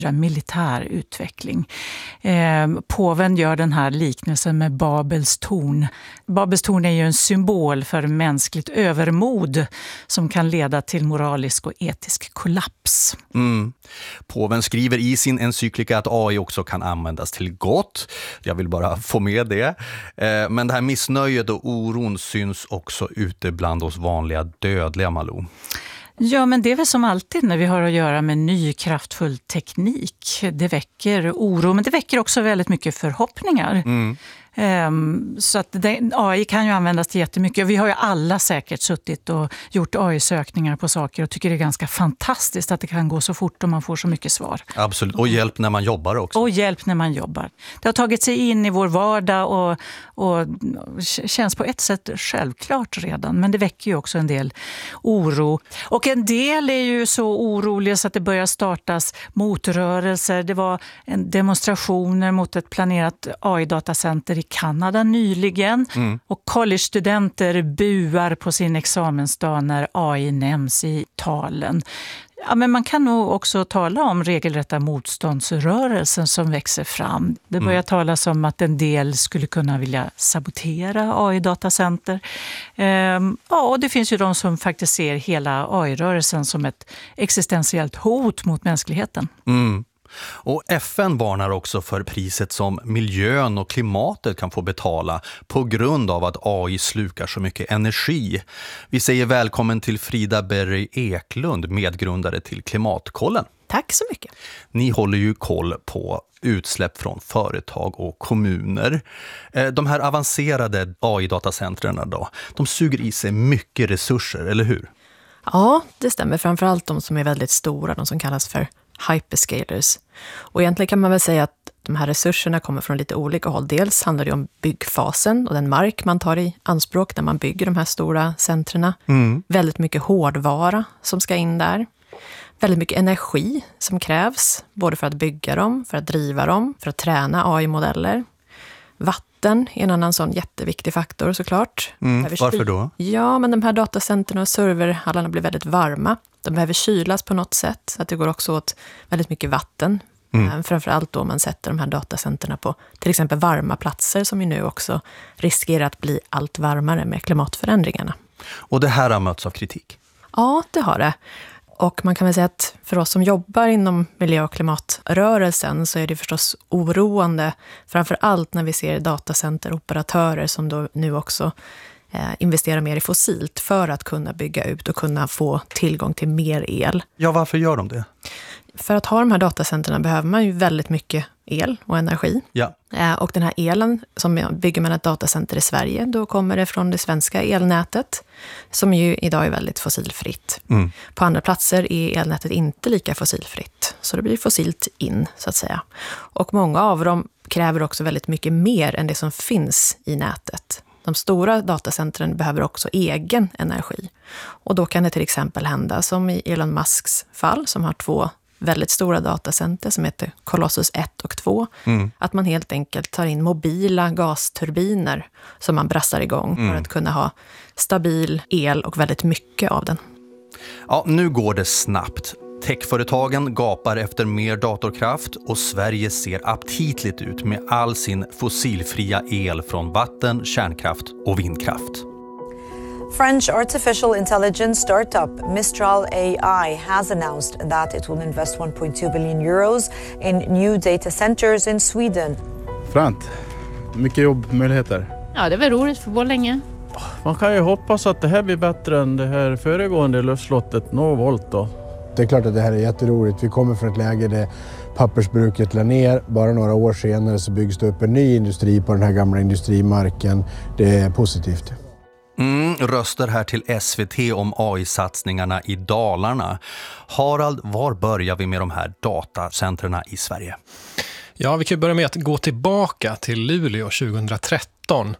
militär utveckling. Påven gör den här liknelsen med Babels torn. Babels torn är ju en symbol för mänskligt övermod som kan leda till moralisk och etisk kollaps. Påven skriver i sin encyklika att AI också kan användas till gott. Jag vill bara få med det. Men det här missnöjet och oron syns också ute bland oss vanliga dödliga, Malou. Ja, men det är väl som alltid när vi har att göra med ny kraftfull teknik. Det väcker oro, men det väcker också väldigt mycket förhoppningar. Så att AI kan ju användas till jättemycket. Vi har ju alla säkert suttit och gjort AI-sökningar på saker och tycker det är ganska fantastiskt att det kan gå så fort och man får så mycket svar. Absolut, och hjälp när man jobbar också. Och hjälp när man jobbar. Det har tagit sig in i vår vardag och känns på ett sätt självklart redan. Men det väcker ju också en del oro. Och en del är ju så oroliga så att det börjar startas motrörelser. Det var demonstrationer mot ett planerat AI-datacenter i Kanada nyligen. Och college-studenter buar på sin examensdag när AI nämns i talen. Ja, men man kan nog också tala om regelrätta motståndsrörelsen som växer fram. Det börjar talas om att en del skulle kunna vilja sabotera AI-datacenter. Och det finns ju de som faktiskt ser hela AI-rörelsen som ett existentiellt hot mot mänskligheten. Och FN varnar också för priset som miljön och klimatet kan få betala på grund av att AI slukar så mycket energi. Vi säger välkommen till Frida Berry Eklund, medgrundare till Klimatkollen. Tack så mycket. Ni håller ju koll på utsläpp från företag och kommuner. De här avancerade AI-datacentren då, de suger i sig mycket resurser, eller hur? Ja, det stämmer. Framförallt de som är väldigt stora, de som kallas för hyperscalers. Och egentligen kan man väl säga att de här resurserna kommer från lite olika håll. Dels handlar det om byggfasen och den mark man tar i anspråk när man bygger de här stora centrerna. Väldigt mycket hårdvara som ska in där. Väldigt mycket energi som krävs, både för att bygga dem, för att driva dem, för att träna AI-modeller. Vatten är en annan sån jätteviktig faktor såklart. Varför då? Ja, men de här datacenterna och serverhallarna blir väldigt varma. De behöver kylas på något sätt, så att det går också åt väldigt mycket vatten. Framförallt då man sätter de här datacenterna på till exempel varma platser som ju nu också riskerar att bli allt varmare med klimatförändringarna. Och det här har mötts av kritik? Ja, det har det. Och man kan väl säga att för oss som jobbar inom miljö- och klimatrörelsen så är det förstås oroande. Framför allt när vi ser datacenteroperatörer som då nu också investerar mer i fossilt för att kunna bygga ut och kunna få tillgång till mer el. Ja, varför gör de det? För att ha de här datacenterna behöver man ju väldigt mycket el och energi. Ja. Och den här elen, som bygger man ett datacenter i Sverige, då kommer det från det svenska elnätet som ju idag är väldigt fossilfritt. På andra platser är elnätet inte lika fossilfritt, så det blir fossilt in så att säga. Och många av dem kräver också väldigt mycket mer än det som finns i nätet. De stora datacentren behöver också egen energi. Och då kan det till exempel hända som i Elon Musks fall, som har 2 väldigt stora datacenter som heter Colossus 1 och 2. Att man helt enkelt tar in mobila gasturbiner som man brassar igång för att kunna ha stabil el och väldigt mycket av den. Ja, nu går det snabbt. Techföretagen gapar efter mer datorkraft och Sverige ser aptitligt ut med all sin fossilfria el från vatten, kärnkraft och vindkraft. French artificial intelligence startup Mistral AI has announced that it will invest 1.2 billion euros in new data centers in Sweden. Fränt. Mycket jobbmöjligheter. Ja, det är väl roligt för Borlänge. Man kan ju hoppas att det här blir bättre än det här föregående luftslottet Norvolt då. Det är klart att det här är jätteroligt. Vi kommer från ett läge där pappersbruket la ner. Bara några år senare så byggs det upp en ny industri på den här gamla industrimarken. Det är positivt. Röster här till SVT om AI-satsningarna i Dalarna. Harald, var börjar vi med de här datacentrerna i Sverige? Ja, vi kan börja med att gå tillbaka till Luleå 2013 2015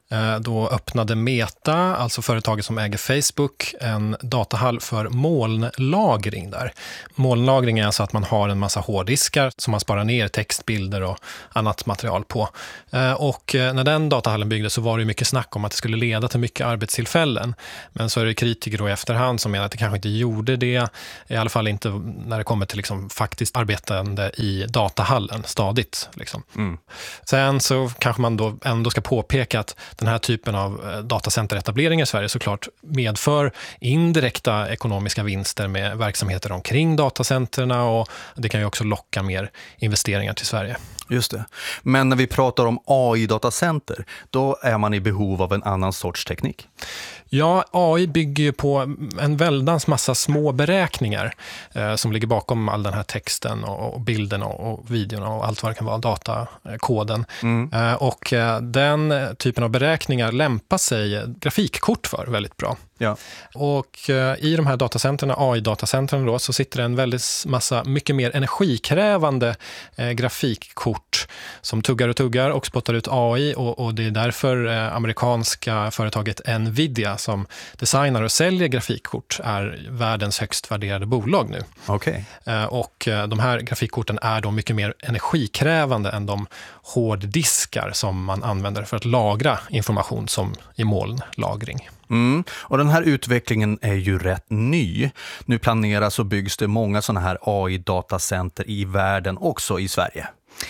då öppnade Meta, alltså företaget som äger Facebook, en datahall för molnlagring där. Molnlagring är alltså att man har en massa hårddiskar som man sparar ner textbilder och annat material på. Och när den datahallen byggdes så var det mycket snack om att det skulle leda till mycket arbetstillfällen. Men så är det kritiker då i efterhand som menar att det kanske inte gjorde det. I alla fall inte när det kommer till liksom faktiskt arbetande i datahallen stadigt. Liksom. Sen så kanske man då ändå ska påpeka att den här typen av datacenteretableringar i Sverige såklart medför indirekta ekonomiska vinster med verksamheter omkring datacenterna, och det kan ju också locka mer investeringar till Sverige. Just det. Men när vi pratar om AI-datacenter, då är man i behov av en annan sorts teknik. Ja, AI bygger ju på en väldans massa små beräkningar som ligger bakom all den här texten och bilden och videon och allt vad det kan vara, datakoden. Och den typen av beräkningar lämpar sig grafikkort för väldigt bra. Ja. Och i de här datacenterna, AI-datacentren då, så sitter det en väldigt massa mycket mer energikrävande grafikkort som tuggar och spottar ut AI, och det är därför amerikanska företaget Nvidia som designar och säljer grafikkort är världens högst värderade bolag nu. Okej. Och de här grafikkorten är då mycket mer energikrävande än de hårddiskar som man använder för att lagra information som i molnlagring. Och den här utvecklingen är ju rätt ny. Nu planeras och byggs det många sådana här AI-datacenter i världen, också i Sverige.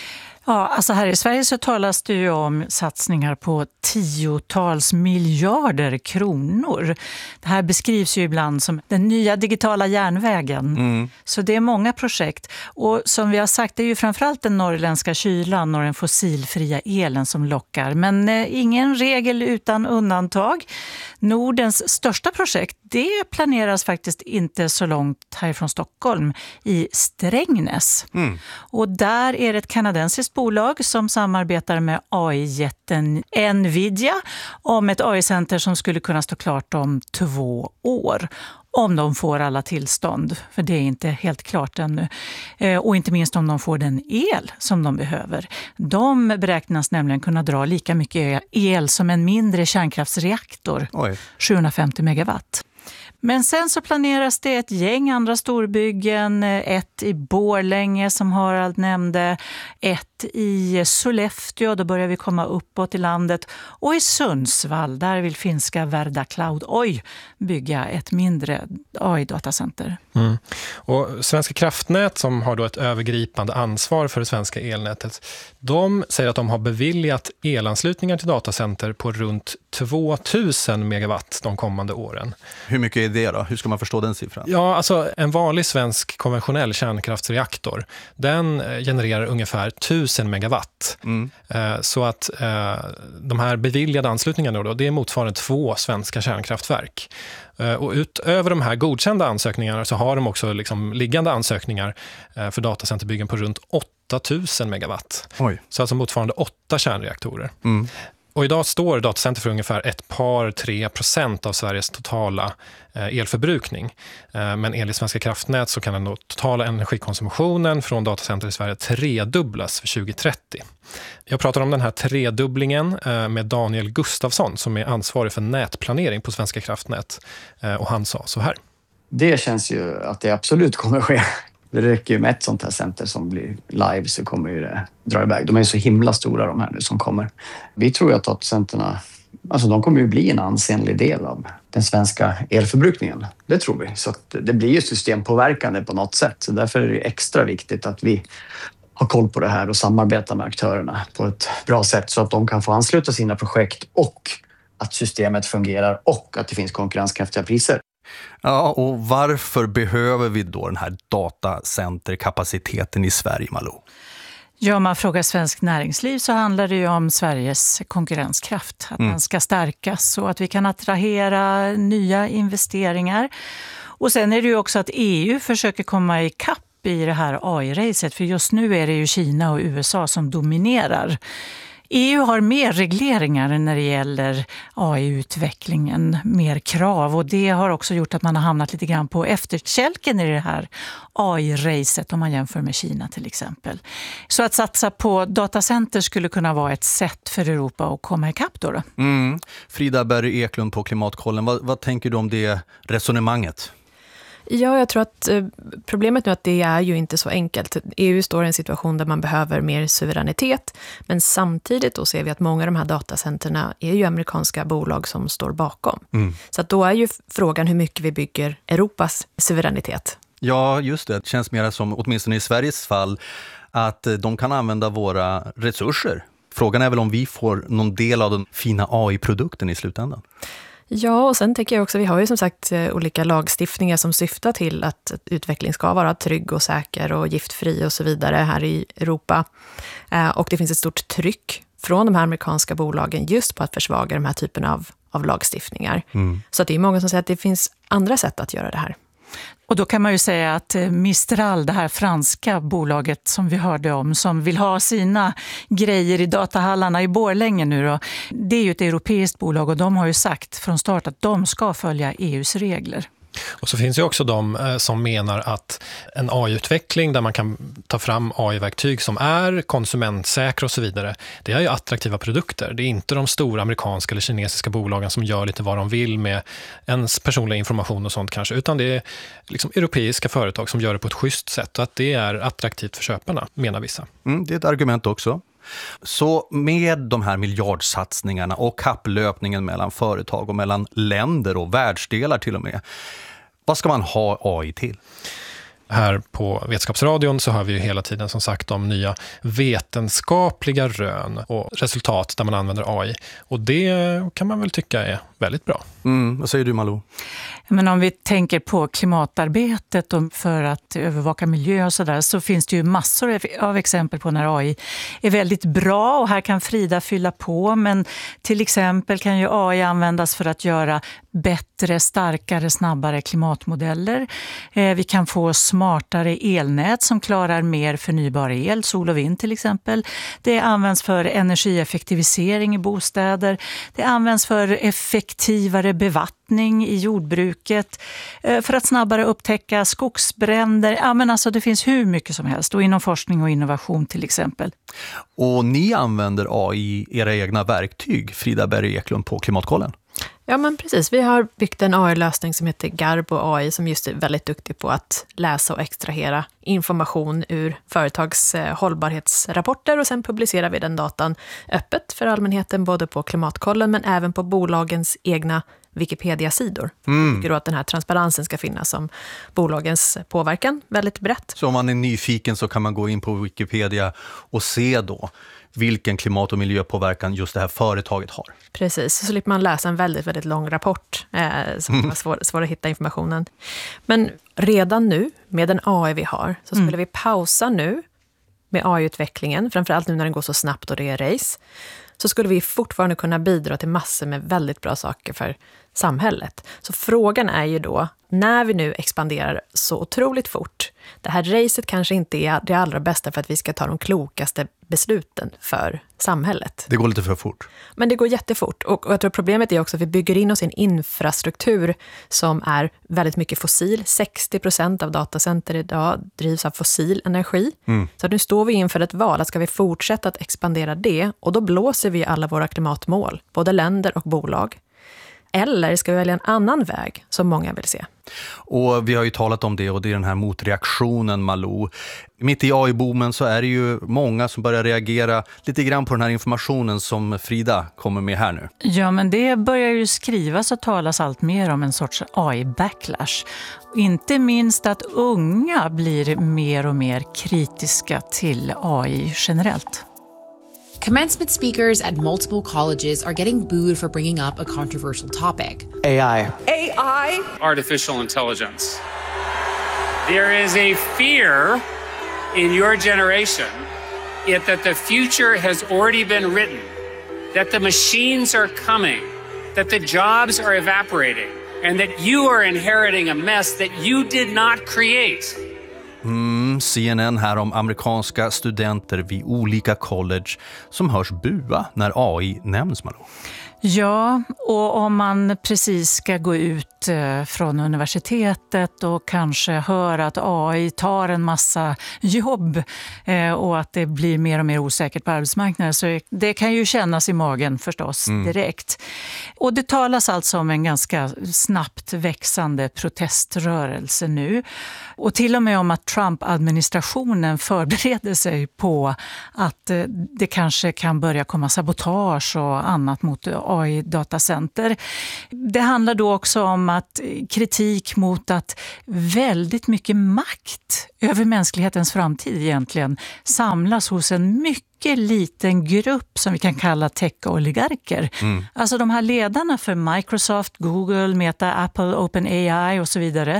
Ja, alltså här i Sverige så talas det ju om satsningar på 10-tals miljarder kronor. Det här beskrivs ju ibland som den nya digitala järnvägen. Så det är många projekt. Och som vi har sagt, det är ju framförallt den norrländska kylan och den fossilfria elen som lockar. Men ingen regel utan undantag. Nordens största projekt, det planeras faktiskt inte så långt härifrån Stockholm, i Strängnäs. Och där är det ett kanadensiskt bolag som samarbetar med AI-jätten Nvidia om ett AI-center som skulle kunna stå klart om 2 år. Om de får alla tillstånd, för det är inte helt klart ännu. Och inte minst om de får den el som de behöver. De beräknas nämligen kunna dra lika mycket el som en mindre kärnkraftsreaktor. 750 megawatt. Men sen så planeras det ett gäng andra storbyggen, ett i Borlänge som Harald nämnde, ett i Sollefteå, då börjar vi komma uppåt i landet, och i Sundsvall, där vill finska Verda Cloud bygga ett mindre AI-datacenter. Och Svenska kraftnät, som har då ett övergripande ansvar för det svenska elnätet, de säger att de har beviljat elanslutningar till datacenter på runt 2000 megawatt de kommande åren. Hur mycket är det då? Hur ska man förstå den siffran? Ja, alltså en vanlig svensk konventionell kärnkraftsreaktor, den genererar ungefär 1000 megawatt. Så att de här beviljade anslutningarna då, det är motsvarande 2 svenska kärnkraftverk. Och utöver de här godkända ansökningarna så har de också liksom liggande ansökningar för datacenterbyggen på runt 8000 megawatt. Så alltså motsvarande 8 kärnreaktorer. Och idag står datacenter för ungefär 3% av Sveriges totala elförbrukning. Men enligt Svenska kraftnät så kan den totala energikonsumtionen från datacenter i Sverige tredubblas för 2030. Jag pratar om den här tredubblingen med Daniel Gustafsson som är ansvarig för nätplanering på Svenska kraftnät. Och han sa så här. Det känns ju att det absolut kommer att ske. Det räcker ju med ett sånt här center som blir live, så kommer ju det dra iväg. De är så himla stora de här nu som kommer. Vi tror ju att datacenterna, alltså de kommer ju bli en ansenlig del av den svenska elförbrukningen. Det tror vi. Så att det blir ju systempåverkande på något sätt. Så därför är det extra viktigt att vi har koll på det här och samarbetar med aktörerna på ett bra sätt så att de kan få ansluta sina projekt och att systemet fungerar och att det finns konkurrenskraftiga priser. Ja, och varför behöver vi då den här datacenterkapaciteten i Sverige, Malou? Ja, om man frågar svensk näringsliv så handlar det ju om Sveriges konkurrenskraft. Att den ska stärkas och att vi kan attrahera nya investeringar. Och sen är det ju också att EU försöker komma ikapp i det här AI-racet. För just nu är det ju Kina och USA som dominerar EU har mer regleringar när det gäller AI-utvecklingen, mer krav, och det har också gjort att man har hamnat lite grann på efterkälken i det här AI-racet om man jämför med Kina till exempel. Så att satsa på datacenter skulle kunna vara ett sätt för Europa att komma ikapp då. Frida Berry Eklund på Klimatkollen, vad tänker du om det resonemanget? Ja, jag tror att problemet nu är att det är ju inte så enkelt. EU står i en situation där man behöver mer suveränitet, men samtidigt då ser vi att många av de här datacenterna är ju amerikanska bolag som står bakom. Så att då är ju frågan hur mycket vi bygger Europas suveränitet. Ja, just det. Det känns mer som, åtminstone i Sveriges fall, att de kan använda våra resurser. Frågan är väl om vi får någon del av den fina AI-produkten i slutändan. Ja, och sen tänker jag också, vi har ju som sagt olika lagstiftningar som syftar till att utveckling ska vara trygg och säker och giftfri och så vidare här i Europa. Och det finns ett stort tryck från de här amerikanska bolagen just på att försvaga de här typerna av lagstiftningar. Så att det är många som säger att det finns andra sätt att göra det här. Och då kan man ju säga att Mistral, det här franska bolaget som vi hörde om, som vill ha sina grejer i datahallarna i Borlänge nu då, det är ju ett europeiskt bolag och de har ju sagt från start att de ska följa EUs regler. Och så finns ju också de som menar att en AI-utveckling där man kan ta fram AI-verktyg som är konsumentsäkra och så vidare, det är ju attraktiva produkter. Det är inte de stora amerikanska eller kinesiska bolagen som gör lite vad de vill med ens personliga information och sånt kanske, utan det är liksom europeiska företag som gör det på ett schysst sätt och att det är attraktivt för köparna, menar vissa. Det är ett argument också. Så med de här miljardsatsningarna och kapplöpningen mellan företag och mellan länder och världsdelar till och med, vad ska man ha AI till? Här på Vetenskapsradion så har vi ju hela tiden som sagt om nya vetenskapliga rön och resultat där man använder AI. Och det kan man väl tycka är väldigt bra. Vad säger du, Malou? Men om vi tänker på klimatarbetet och för att övervaka miljö och sådär, så finns det ju massor av exempel på när AI är väldigt bra, och här kan Frida fylla på, men till exempel kan ju AI användas för att göra bättre, starkare, snabbare klimatmodeller. Vi kan få smartare elnät som klarar mer förnybar el, sol och vind till exempel. Det används för energieffektivisering i bostäder. Det används för effektivare bevattning i jordbruket, för att snabbare upptäcka skogsbränder. Ja, men alltså det finns hur mycket som helst, och inom forskning och innovation till exempel. Och ni använder AI i era egna verktyg, Frida Berry Eklund på Klimatkollen? Ja, men precis. Vi har byggt en AI-lösning som heter Garbo AI som just är väldigt duktig på att läsa och extrahera information ur företags hållbarhetsrapporter, och sen publicerar vi den datan öppet för allmänheten både på Klimatkollen men även på bolagens egna Wikipedia-sidor. Jag tycker då att den här transparensen ska finnas om bolagens påverkan väldigt brett. Så om man är nyfiken så kan man gå in på Wikipedia och se då vilken klimat- och miljöpåverkan just det här företaget har. Precis, så slipper man läsa en väldigt, väldigt lång rapport som kan vara svår att hitta informationen. Men redan nu, med den AI vi har, så skulle vi pausa nu med AI-utvecklingen, framförallt nu när den går så snabbt och det är race, så skulle vi fortfarande kunna bidra till massor med väldigt bra saker för samhället. Så frågan är ju då, när vi nu expanderar så otroligt fort, det här racet kanske inte är det allra bästa för att vi ska ta de klokaste besluten för samhället. Det går lite för fort. Men det går jättefort, och jag tror problemet är också att vi bygger in oss i en infrastruktur som är väldigt mycket fossil. 60% av datacenter idag drivs av fossil energi. Så nu står vi inför ett val, att ska vi fortsätta att expandera det, och då blåser vi alla våra klimatmål, både länder och bolag. Eller ska vi välja en annan väg som många vill se? Och vi har ju talat om det, och det är den här motreaktionen, Malou. Mitt i AI-boomen så är det ju många som börjar reagera lite grann på den här informationen som Frida kommer med här nu. Ja, men det börjar ju skrivas och talas allt mer om en sorts AI-backlash. Inte minst att unga blir mer och mer kritiska till AI generellt. Commencement speakers at multiple colleges are getting booed for bringing up a controversial topic. AI. AI? Artificial intelligence. There is a fear in your generation that the future has already been written, that the machines are coming, that the jobs are evaporating, and that you are inheriting a mess that you did not create. CNN här om amerikanska studenter vid olika college som hörs bua när AI nämns, Malou. Ja, och om man precis ska gå ut från universitetet och kanske höra att AI tar en massa jobb och att det blir mer och mer osäkert på arbetsmarknaden, så det kan ju kännas i magen förstås direkt. Och det talas alltså om en ganska snabbt växande proteströrelse nu. Och till och med om att Trump-administrationen förbereder sig på att det kanske kan börja komma sabotage och annat mot AI-datacenter. Det handlar då också om att kritik mot att väldigt mycket makt över mänsklighetens framtid egentligen samlas hos en mycket liten grupp som vi kan kalla tech-oligarker. Alltså de här ledarna för Microsoft, Google, Meta, Apple, OpenAI och så vidare.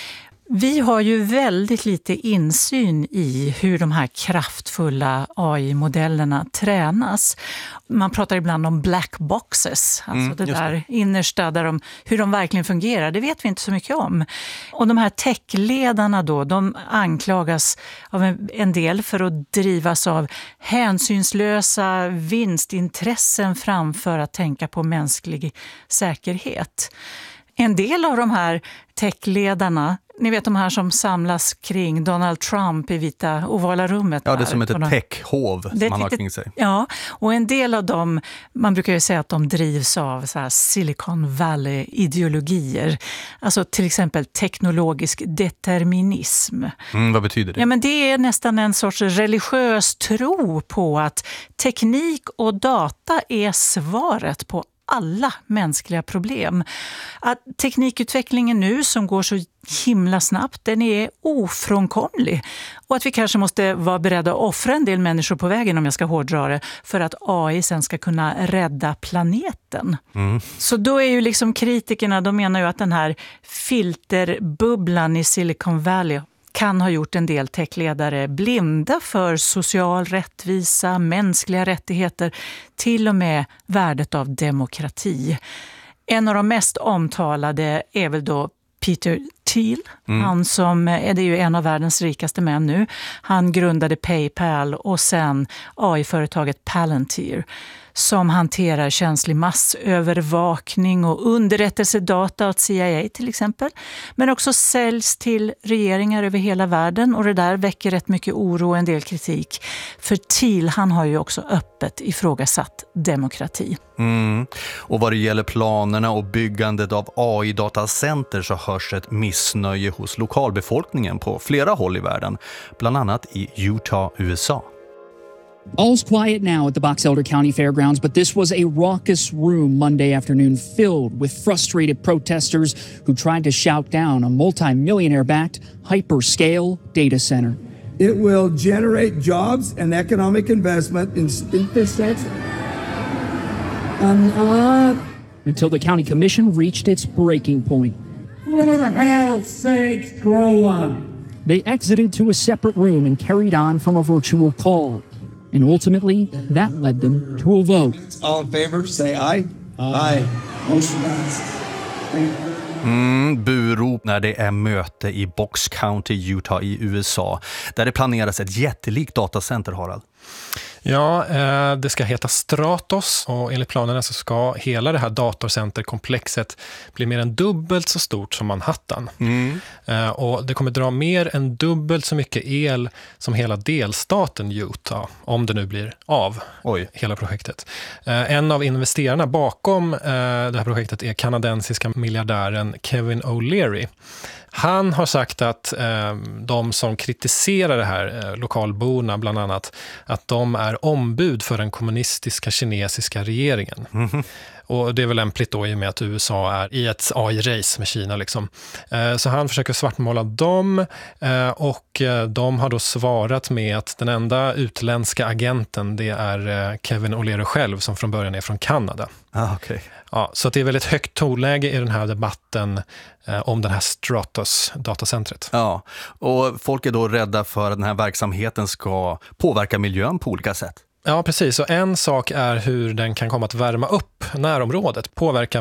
Vi har ju väldigt lite insyn i hur de här kraftfulla AI-modellerna tränas. Man pratar ibland om black boxes, alltså det där innersta där hur de verkligen fungerar, det vet vi inte så mycket om. Och de här techledarna då, de anklagas av en del för att drivas av hänsynslösa vinstintressen framför att tänka på mänsklig säkerhet. En del av de här techledarna, ni vet de här som samlas kring Donald Trump i vita ovala rummet. Ja, det är som ett techhov som man har kring sig. Ja, och en del av dem, man brukar ju säga att de drivs av så här Silicon Valley-ideologier. Alltså till exempel teknologisk determinism. Vad betyder det? Ja, men det är nästan en sorts religiös tro på att teknik och data är svaret på alla mänskliga problem. Att teknikutvecklingen nu som går så himla snabbt, den är ofrånkomlig. Och att vi kanske måste vara beredda att offra en del människor på vägen, om jag ska hårdra det, för att AI sen ska kunna rädda planeten. Så då är ju liksom kritikerna, de menar ju att den här filterbubblan i Silicon Valley kan ha gjort en del techledare blinda för social rättvisa, mänskliga rättigheter, till och med värdet av demokrati. En av de mest omtalade är väl då Peter Thiel, han som är det ju en av världens rikaste män nu. Han grundade PayPal och sen AI-företaget Palantir som hanterar känslig massövervakning och underrättelsedata åt CIA till exempel. Men också säljs till regeringar över hela världen, och det där väcker rätt mycket oro och en del kritik. För Thiel, han har ju också öppet ifrågasatt demokrati. Och vad det gäller planerna och byggandet av AI-datacenter så hörs ett missnöje hos lokalbefolkningen på flera håll i världen, bland annat i Utah, USA. All's quiet now at the Box Elder County Fairgrounds, but this was a raucous room Monday afternoon filled with frustrated protesters who tried to shout down a multi-millionaire-backed hyperscale data center. It will generate jobs and economic investment in this sense. Until the county commission reached its breaking point. For the hell's sake, scroll on. They exited to a separate room and carried on from a virtual call. And ultimately, that led them to a vote. All in favor, say aye. Aye. Motion passed. Burop när det är möte i Box County, Utah i USA, där det planeras ett jättelikt datacenter, Harald. Ja, det ska heta Stratos, och enligt planerna så ska hela det här datorcenterkomplexet bli mer än dubbelt så stort som Manhattan. Och det kommer dra mer än dubbelt så mycket el som hela delstaten Utah, om det nu blir av hela projektet. En av investerarna bakom det här projektet är kanadensiska miljardären Kevin O'Leary. Han har sagt att de som kritiserar det här, lokalborna bland annat, att de är ombud för den kommunistiska kinesiska regeringen. Och det är väl lämpligt då i och med att USA är i ett AI-race med Kina liksom. Så han försöker svartmåla dem, och de har då svarat med att den enda utländska agenten, det är Kevin O'Leary själv, som från början är från Kanada. Ja, så det är väldigt högt tonläge i den här debatten om den här Stratos datacentret. Ja, och folk är då rädda för att den här verksamheten ska påverka miljön på olika sätt. Ja, precis. Och en sak är hur den kan komma att värma upp närområdet, påverka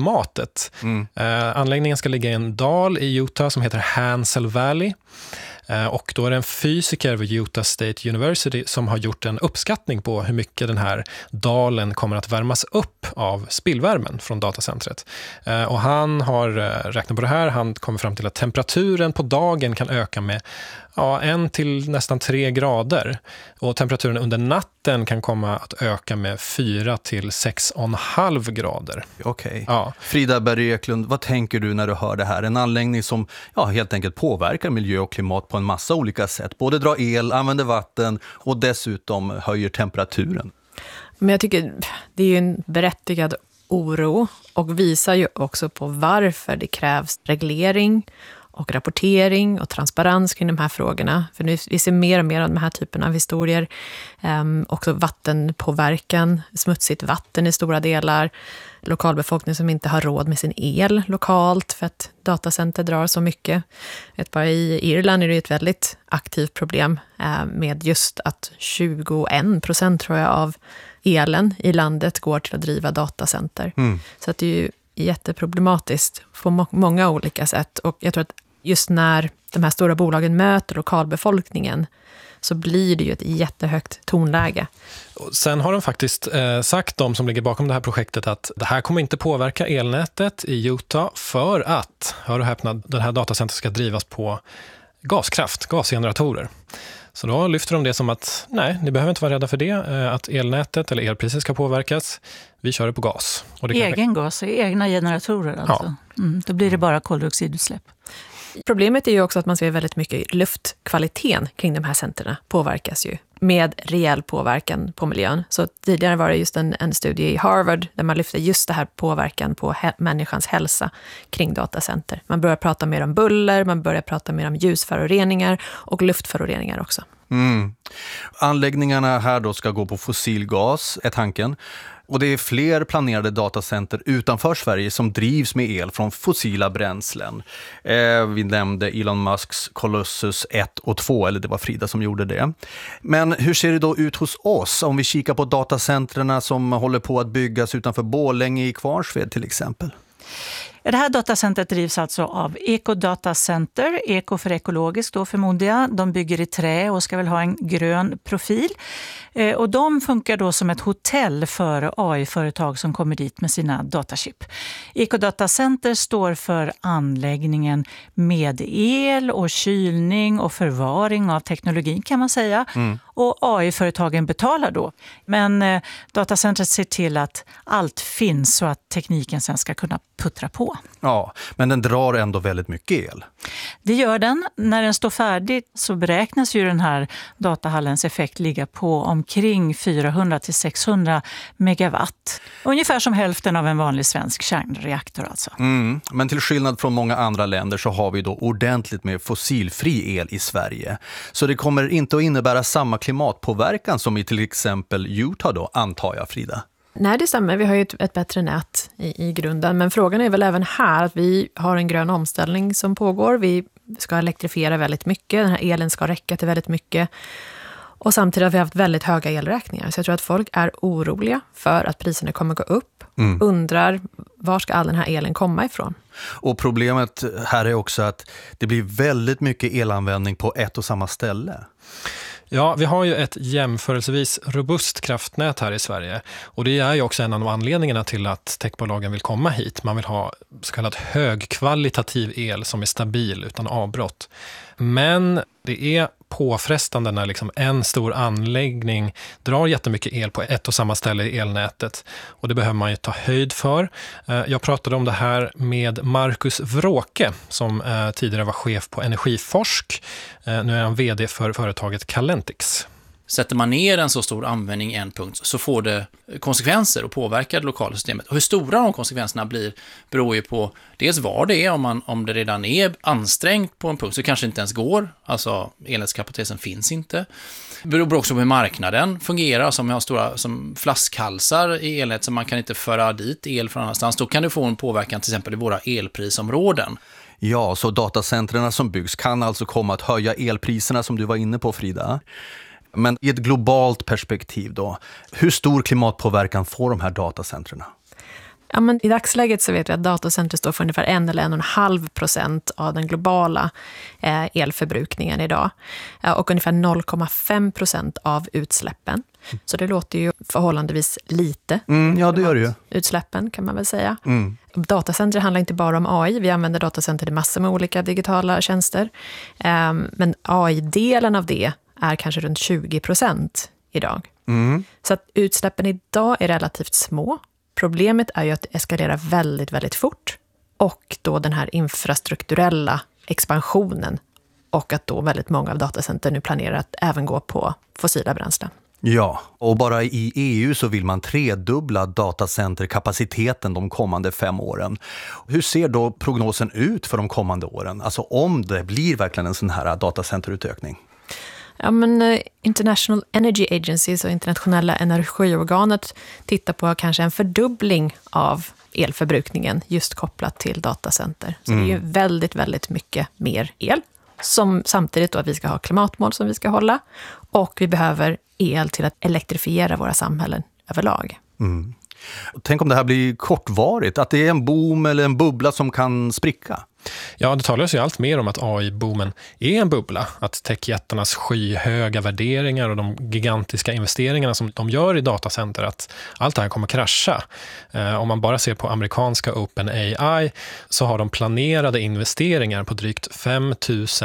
mikroklimatet. Anläggningen ska ligga i en dal i Utah som heter Hansel Valley. Och då är det en fysiker vid Utah State University som har gjort en uppskattning på hur mycket den här dalen kommer att värmas upp av spillvärmen från datacentret. Och han har räknat på det här. Han kommer fram till att temperaturen på dagen kan öka med 1 till nästan 3 grader. Och temperaturen under natten kan komma att öka med 4 till 6,5 grader. Okej. Ja. Frida Berg Eklund, vad tänker du när du hör det här? En anläggning som helt enkelt påverkar miljö och klimat på en massa olika sätt. Både drar el, använder vatten och dessutom höjer temperaturen. Men jag tycker det är ju en berättigad oro och visar ju också på varför det krävs reglering och rapportering och transparens kring de här frågorna. För nu vi ser mer och mer av de här typerna av historier. Också vattenpåverkan, smutsigt vatten i stora delar. Lokalbefolkning som inte har råd med sin el lokalt för att datacenter drar så mycket. Bara i Irland är det ett väldigt aktivt problem med just att 21% tror jag av elen i landet går till att driva datacenter. Så att det är ju jätteproblematiskt på många olika sätt. Och jag tror att just när de här stora bolagen möter lokalbefolkningen så blir det ju ett jättehögt tonläge. Sen har de faktiskt sagt, de som ligger bakom det här projektet, att det här kommer inte påverka elnätet i Utah för att, hör och häpna, den här datacentret ska drivas på gasgeneratorer. Så då lyfter de det som att nej, ni behöver inte vara rädda för det, att elnätet eller elpriset ska påverkas. Vi kör det på gas. Och det egen gas, egna generatorer alltså. Ja. Då blir det bara koldioxidutsläpp. Problemet är ju också att man ser väldigt mycket luftkvaliteten kring de här centerna påverkas ju med rejäl påverkan på miljön. Så tidigare var det just en studie i Harvard där man lyfte just det här påverkan på människans hälsa kring datacenter. Man börjar prata mer om buller, man börjar prata mer om ljusföroreningar och luftföroreningar också. Anläggningarna här då ska gå på fossilgas, är tanken. Och det är fler planerade datacenter utanför Sverige som drivs med el från fossila bränslen. Vi nämnde Elon Musks Colossus 1 och 2, eller det var Frida som gjorde det. Men hur ser det då ut hos oss om vi kikar på datacentrarna som håller på att byggas utanför Borlänge i Kvarnsved till exempel? Det här datacentret drivs alltså av Ecodatacenter, eko för ekologiskt då förmodar jag. De bygger i trä och ska väl ha en grön profil. Och de funkar då som ett hotell för AI-företag som kommer dit med sina datachip. Ecodatacenter står för anläggningen med el och kylning och förvaring av teknologin kan man säga. Och AI-företagen betalar då. Men datacentret ser till att allt finns så att tekniken sen ska kunna puttra på. Ja, men den drar ändå väldigt mycket el. Det gör den. När den står färdig så beräknas ju den här datahallens effekt ligga på omkring 400-600 megawatt. Ungefär som hälften av en vanlig svensk kärnreaktor alltså. Men till skillnad från många andra länder så har vi då ordentligt med fossilfri el i Sverige. Så det kommer inte att innebära samma klimatpåverkan som i till exempel Utah då, antar jag, Frida. Nej, det stämmer. Vi har ju ett bättre nät i grunden. Men frågan är väl även här att vi har en grön omställning som pågår. Vi ska elektrifiera väldigt mycket. Den här elen ska räcka till väldigt mycket. Och samtidigt har vi haft väldigt höga elräkningar. Så jag tror att folk är oroliga för att priserna kommer gå upp. Undrar, var ska all den här elen komma ifrån? Och problemet här är också att det blir väldigt mycket elanvändning på ett och samma ställe. Ja, vi har ju ett jämförelsevis robust kraftnät här i Sverige. Och det är ju också en av anledningarna till att techbolagen vill komma hit. Man vill ha så kallad högkvalitativ el som är stabil utan avbrott. Men det är påfrestande när liksom en stor anläggning drar jättemycket el på ett och samma ställe i elnätet. Och det behöver man ju ta höjd för. Jag pratade om det här med Marcus Wråke som tidigare var chef på Energiforsk. Nu är han vd för företaget Calentix. Sätter man ner en så stor användning i en punkt så får det konsekvenser och påverkar det lokala systemet. Och hur stora de konsekvenserna blir beror ju på dels var det är, om det redan är ansträngt på en punkt så kanske inte ens går. Alltså elnätskapaciteten finns inte. Det beror också på hur marknaden fungerar. Alltså om vi har stora som flaskhalsar i elnät så man kan inte föra dit el från annanstans. Då kan det få en påverkan till exempel i våra elprisområden. Ja, så datacentren som byggs kan alltså komma att höja elpriserna som du var inne på, Frida. Men i ett globalt perspektiv då, hur stor klimatpåverkan får de här datacentren? Ja, men i dagsläget så vet vi att datacenter står för ungefär 1 eller 1,5% av den globala elförbrukningen idag. Och ungefär 0,5% av utsläppen. Så det låter ju förhållandevis lite. Ja, det gör det ju. Utsläppen kan man väl säga. Datacenter handlar inte bara om AI. Vi använder datacenter i massor med olika digitala tjänster. Men AI-delen av det är kanske runt 20% idag. Så att utsläppen idag är relativt små. Problemet är ju att det eskalerar väldigt, väldigt fort. Och då den här infrastrukturella expansionen. Och att då väldigt många av datacenter nu planerar att även gå på fossila bränslen. Ja, och bara i EU så vill man tredubbla datacenterkapaciteten de kommande 5 åren. Hur ser då prognosen ut för de kommande åren? Alltså om det blir verkligen en sån här datacenterutökning? Ja, men International Energy Agency, så internationella energiorganet, tittar på kanske en fördubbling av elförbrukningen just kopplat till datacenter. Så det är ju väldigt, väldigt mycket mer el. Som samtidigt då att vi ska ha klimatmål som vi ska hålla. Och vi behöver el till att elektrifiera våra samhällen överlag. Tänk om det här blir kortvarigt, att det är en boom eller en bubbla som kan spricka. Ja, det talas ju allt mer om att AI-boomen är en bubbla. Att techjättarnas skyhöga värderingar och de gigantiska investeringarna som de gör i datacenter, att allt det här kommer krascha. Om man bara ser på amerikanska OpenAI så har de planerade investeringar på drygt 5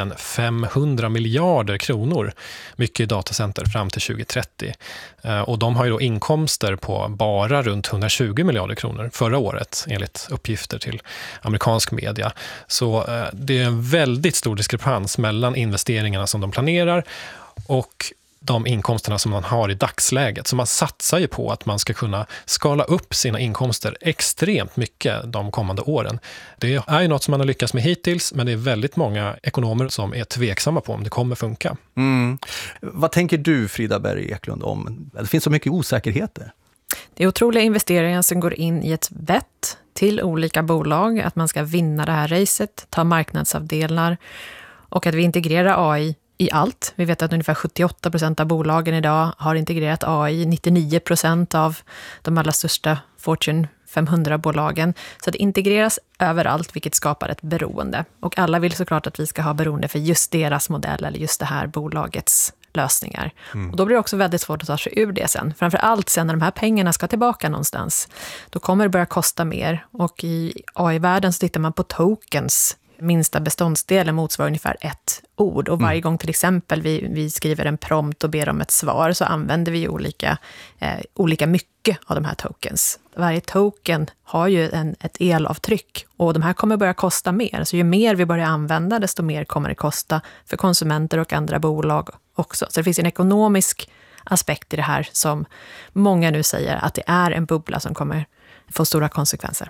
500 miljarder kronor. Mycket i datacenter fram till 2030. Och de har ju då inkomster på bara runt 120 miljarder kronor förra året enligt uppgifter till amerikansk media. Så det är en väldigt stor diskrepans mellan investeringarna som de planerar och de inkomsterna som man har i dagsläget. Så man satsar ju på att man ska kunna skala upp sina inkomster extremt mycket de kommande åren. Det är ju något som man har lyckats med hittills, men det är väldigt många ekonomer som är tveksamma på om det kommer funka. Vad tänker du, Frida Berg Eklund, om? Det finns så mycket osäkerheter. Det är otroliga investeringar som går in i ett bett till olika bolag, att man ska vinna det här racet, ta marknadsavdelar och att vi integrerar AI i allt. Vi vet att ungefär 78% av bolagen idag har integrerat AI, 99% av de allra största Fortune 500-bolagen. Så det integreras överallt, vilket skapar ett beroende. Och alla vill såklart att vi ska ha beroende för just deras modell eller just det här bolagets lösningar. Och då blir det också väldigt svårt att ta sig ur det sen. Framför allt sen när de här pengarna ska tillbaka någonstans. Då kommer det börja kosta mer. Och i AI-världen så tittar man på tokens. Minsta beståndsdelen motsvarar ungefär 1 ord. Och varje gång till exempel vi skriver en prompt och ber om ett svar så använder vi olika mycket av de här tokens. Varje token har ju ett elavtryck och de här kommer börja kosta mer. Så ju mer vi börjar använda desto mer kommer det kosta för konsumenter och andra bolag också. Så det finns en ekonomisk aspekt i det här som många nu säger att det är en bubbla som kommer få stora konsekvenser.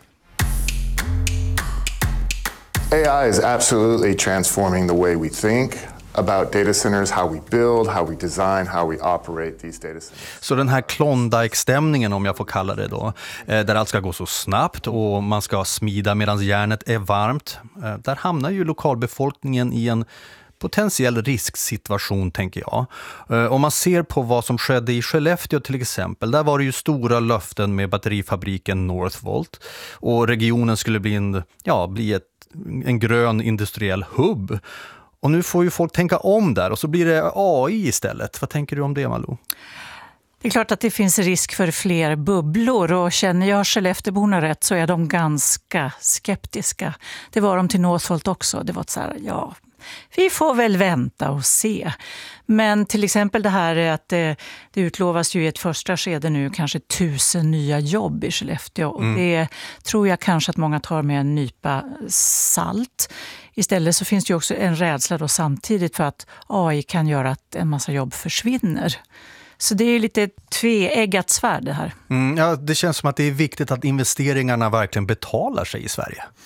AI is absolutely transforming the way we think about data centers, how we build, how we design, how we operate these data centers. Så den här Klondike-stämningen, om jag får kalla det då, där allt ska gå så snabbt och man ska smida medan järnet är varmt, där hamnar ju lokalbefolkningen i en potentiell risksituation, tänker jag. Om man ser på vad som skedde i Skellefteå till exempel, där var det ju stora löften med batterifabriken Northvolt och regionen skulle bli en grön industriell hubb. Och nu får ju folk tänka om där och så blir det AI istället. Vad tänker du om det, Malou? Det är klart att det finns risk för fler bubblor och känner jag Skellefteåborna rätt så är de ganska skeptiska. Det var de till Northvolt också. Det var så här, vi får väl vänta och se. Men till exempel det här är att det utlovas ju i ett första skede nu kanske 1000 nya jobb i Skellefteå. Och det tror jag kanske att många tar med en nypa salt. Istället så finns det ju också en rädsla då samtidigt för att AI kan göra att en massa jobb försvinner. Så det är lite tveeggat svärd det här. Ja, det känns som att det är viktigt att investeringarna verkligen betalar sig i Sverige.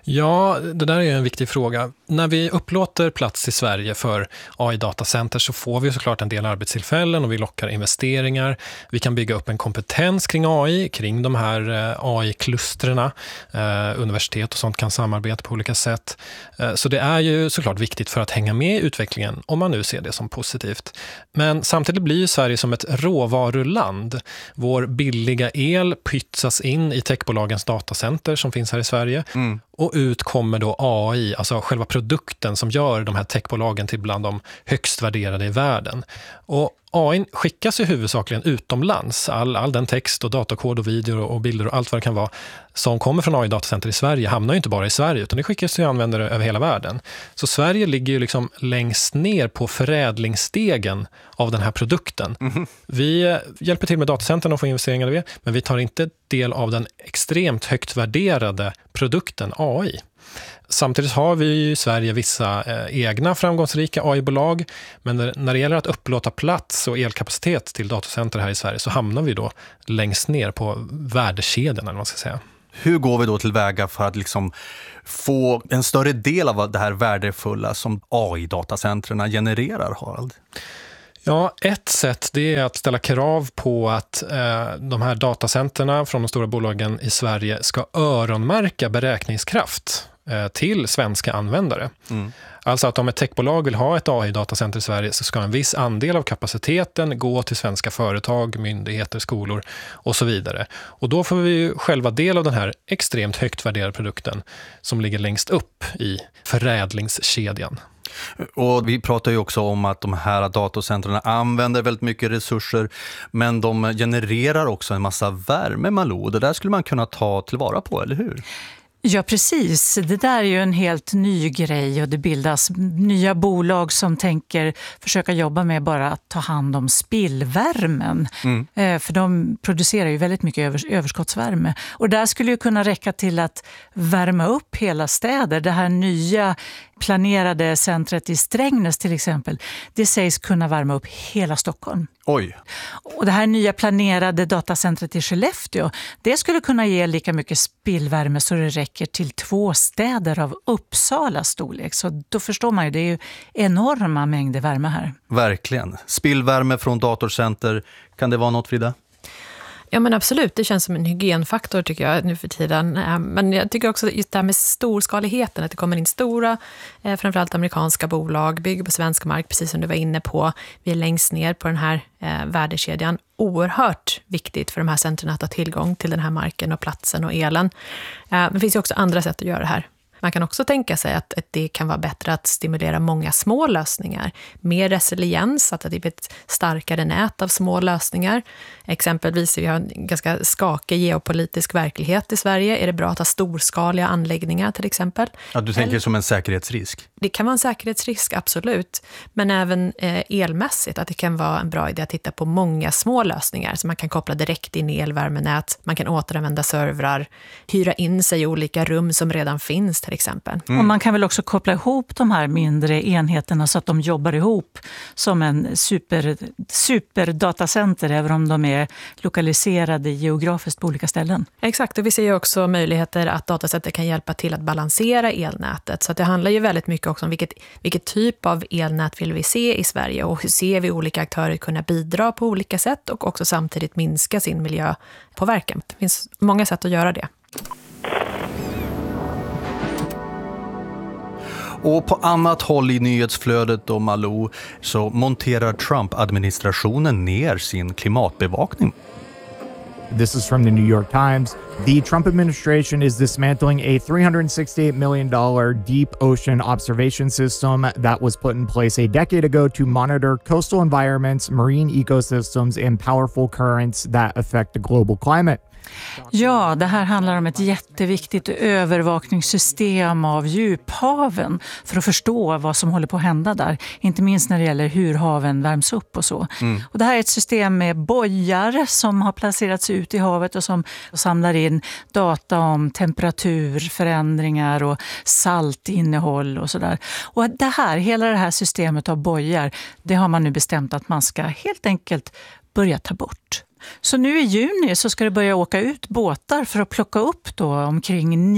Ja, det där är en viktig fråga. När vi upplåter plats i Sverige för AI-datacenter så får vi såklart en del arbetstillfällen och vi lockar investeringar. Vi kan bygga upp en kompetens kring AI, kring de här AI-klusterna. Universitet och sånt kan samarbeta på olika sätt. Så det är ju såklart viktigt för att hänga med i utvecklingen, om man nu ser det som positivt. Men samtidigt blir ju Sverige som ett råvaruland. Vår billiga el pytsas in i techbolagens datacenter som finns här i Sverige. Och ut kommer då AI, alltså själva produkten som gör de här techbolagen till bland de högst värderade i världen. Och AI skickas ju huvudsakligen utomlands. All den text och datakod och video och bilder och allt vad det kan vara som kommer från AI-datacenter i Sverige hamnar ju inte bara i Sverige utan det skickas till användare över hela världen. Så Sverige ligger ju liksom längst ner på förädlingsstegen av den här produkten. Vi hjälper till med datacentern och får investeringar i det, men vi tar inte del av den extremt högt värderade produkten AI. Samtidigt har vi i Sverige vissa egna framgångsrika AI-bolag, men när det gäller att upplåta plats och elkapacitet till datacenter här i Sverige så hamnar vi då längst ner på värdekedjan, eller vad man ska säga. Hur går vi då tillväga för att liksom få en större del av det här värdefulla som AI-datacentren genererar, Harald? Ja, ett sätt det är att ställa krav på att de här datacenterna från de stora bolagen i Sverige ska öronmärka beräkningskraft till svenska användare. Alltså att om ett techbolag vill ha ett AI-datacenter i Sverige så ska en viss andel av kapaciteten gå till svenska företag, myndigheter, skolor och så vidare. Och då får vi ju själva del av den här extremt högt värderade produkten som ligger längst upp i förädlingskedjan. Och vi pratar ju också om att de här datacentren använder väldigt mycket resurser, men de genererar också en massa värme, Malou. Det där skulle man kunna ta tillvara på, eller hur? Ja, precis. Det där är ju en helt ny grej och det bildas nya bolag som tänker försöka jobba med bara att ta hand om spillvärmen. För de producerar ju väldigt mycket överskottsvärme. Och där skulle ju kunna räcka till att värma upp hela städer. Det här nya planerade centret i Strängnäs till exempel, det sägs kunna värma upp hela Stockholm. Oj. Och det här nya planerade datacentret i Skellefteå, det skulle kunna ge lika mycket spillvärme så det räcker till 2 städer av Uppsala storlek. Så då förstår man ju, det är ju enorma mängder värme här. Verkligen. Spillvärme från datorcenter, kan det vara något, Frida? Ja, men absolut. Det känns som en hygienfaktor tycker jag nu för tiden. Men jag tycker också just det här med storskaligheten, att det kommer in stora, framförallt amerikanska bolag, bygger på svensk mark, precis som du var inne på. Vi är längst ner på den här värdekedjan. Oerhört viktigt för de här centren att ha tillgång till den här marken och platsen och elen. Men det finns ju också andra sätt att göra det här. Man kan också tänka sig att det kan vara bättre att stimulera många små lösningar. Mer resiliens, att det blir ett starkare nät av små lösningar. Exempelvis, vi har en ganska skakig geopolitisk verklighet i Sverige. Är det bra att ha storskaliga anläggningar till exempel? Ja, du tänker som en säkerhetsrisk? Det kan vara en säkerhetsrisk, absolut. Men även elmässigt, att det kan vara en bra idé att titta på många små lösningar som man kan koppla direkt in i elvärmenät. Man kan återanvända servrar, hyra in sig i olika rum som redan finns till exempel. Och man kan väl också koppla ihop de här mindre enheterna så att de jobbar ihop som en superdatacenter, även om de är lokaliserade geografiskt på olika ställen. Exakt, och vi ser ju också möjligheter att datacenter kan hjälpa till att balansera elnätet. Så att det handlar ju väldigt mycket också om vilket typ av elnät vill vi se i Sverige och hur ser vi olika aktörer kunna bidra på olika sätt och också samtidigt minska sin miljöpåverkan. Det finns många sätt att göra det. Och på annat håll i nyhetsflödet då, Malou, så monterar Trump-administrationen ner sin klimatbevakning. This is from the New York Times. The Trump administration is dismantling a $368 million deep ocean observation system that was put in place a decade ago to monitor coastal environments, marine ecosystems, and powerful currents that affect the global climate. Ja, det här handlar om ett jätteviktigt övervakningssystem av djuphaven för att förstå vad som håller på att hända där. Inte minst när det gäller hur haven värms upp och så. Och det här är ett system med bojar som har placerats ut i havet och som samlar in data om temperaturförändringar och saltinnehåll och sådär. Och hela det här systemet av bojar, det har man nu bestämt att man ska helt enkelt börja ta bort. Så nu i juni så ska det börja åka ut båtar för att plocka upp då omkring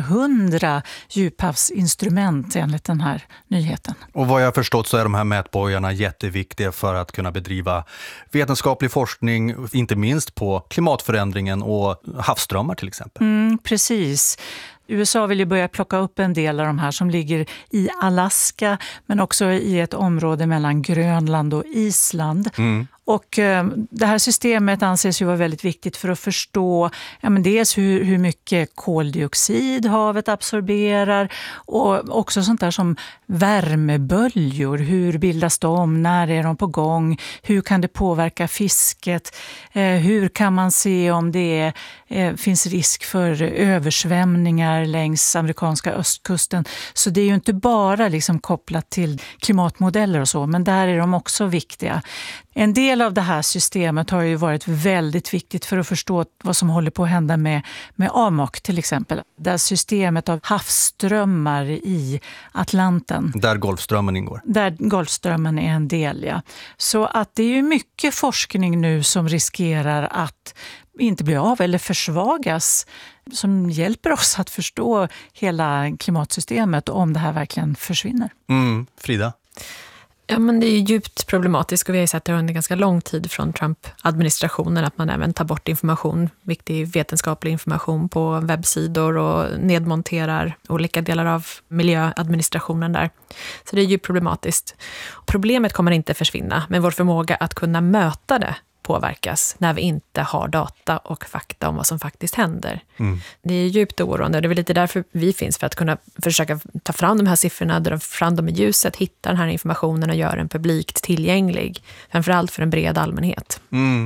900 djuphavsinstrument enligt den här nyheten. Och vad jag har förstått så är de här mätbojarna jätteviktiga för att kunna bedriva vetenskaplig forskning, inte minst på klimatförändringen och havsströmmar till exempel. Precis. USA vill ju börja plocka upp en del av de här som ligger i Alaska men också i ett område mellan Grönland och Island. Och det här systemet anses ju vara väldigt viktigt för att förstå dels hur mycket koldioxid havet absorberar och också sånt där som värmeböljor. Hur bildas de? När är de på gång? Hur kan det påverka fisket? Hur kan man se om det finns risk för översvämningar längs amerikanska östkusten? Så det är ju inte bara liksom kopplat till klimatmodeller och så, men där är de också viktiga. En del av det här systemet har ju varit väldigt viktigt för att förstå vad som håller på att hända med AMOC till exempel. Det systemet av havsströmmar i Atlanten. Där Golfströmmen ingår. Där Golfströmmen är en del, ja. Så att det är ju mycket forskning nu som riskerar att inte bli av eller försvagas som hjälper oss att förstå hela klimatsystemet om det här verkligen försvinner. Frida? Ja, men det är djupt problematiskt och vi har ju sett det under ganska lång tid från Trump-administrationen att man även tar bort information, viktig vetenskaplig information på webbsidor och nedmonterar olika delar av miljöadministrationen där. Så det är djupt problematiskt. Problemet kommer inte försvinna, men vår förmåga att kunna möta det påverkas när vi inte har data och fakta om vad som faktiskt händer. Det är djupt oroande och det är väl lite därför vi finns, för att kunna försöka ta fram de här siffrorna, dra fram dem i ljuset, hitta den här informationen och göra den publikt tillgänglig. Framförallt för en bred allmänhet.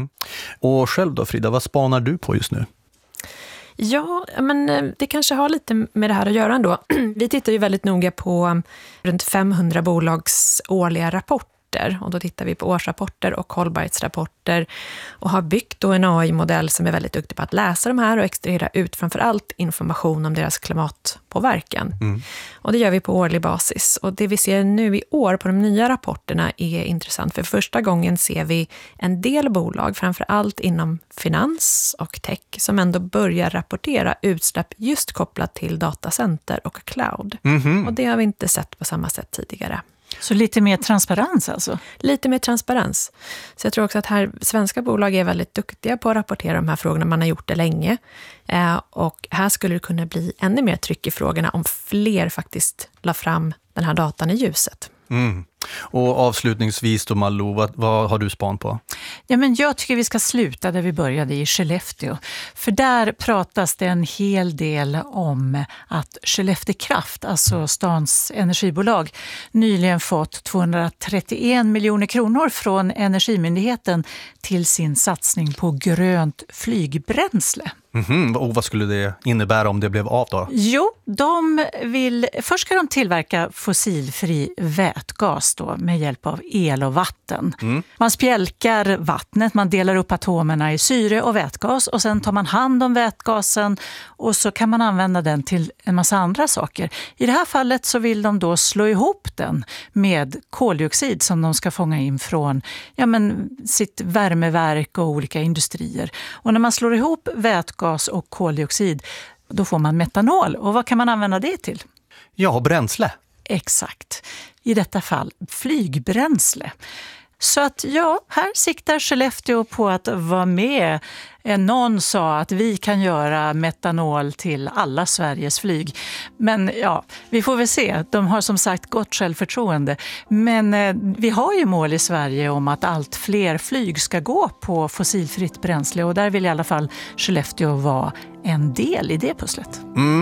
Och själv då Frida, vad spanar du på just nu? Ja, men det kanske har lite med det här att göra ändå. Vi tittar ju väldigt noga på runt 500 bolags årliga rapporter. Och då tittar vi på årsrapporter och hållbarhetsrapporter och har byggt då en AI-modell som är väldigt duktig på att läsa de här och extrahera ut framförallt information om deras klimatpåverkan. Och det gör vi på årlig basis. Och det vi ser nu i år på de nya rapporterna är intressant. För första gången ser vi en del bolag, framförallt inom finans och tech, som ändå börjar rapportera utsläpp just kopplat till datacenter och cloud. Och det har vi inte sett på samma sätt tidigare. Så lite mer transparens alltså? Lite mer transparens. Så jag tror också att här svenska bolag är väldigt duktiga på att rapportera de här frågorna. Man har gjort det länge. Och här skulle det kunna bli ännu mer tryck i frågorna om fler faktiskt la fram den här datan i ljuset. Och avslutningsvis då Malou, vad har du span på? Ja, men jag tycker vi ska sluta där vi började i Skellefteå. För där pratas det en hel del om att Skellefteå Kraft, alltså stans energibolag, nyligen fått 231 miljoner kronor från Energimyndigheten till sin satsning på grönt flygbränsle. Och vad skulle det innebära om det blev av då? Jo, först ska de tillverka fossilfri vätgas då, med hjälp av el och vatten. Man spjälkar vattnet, man delar upp atomerna i syre och vätgas och sen tar man hand om vätgasen och så kan man använda den till en massa andra saker. I det här fallet så vill de då slå ihop den med koldioxid som de ska fånga in från sitt värmeverk och olika industrier. Och när man slår ihop vätgas och koldioxid, då får man metanol. Och vad kan man använda det till? Ja, bränsle. Exakt. I detta fall flygbränsle. Så att här siktar Skellefteå på att vara med. Någon sa att vi kan göra metanol till alla Sveriges flyg. Men vi får väl se. De har som sagt gott självförtroende. Men vi har ju mål i Sverige om att allt fler flyg ska gå på fossilfritt bränsle. Och där vill i alla fall Skellefteå vara en del i det pusslet.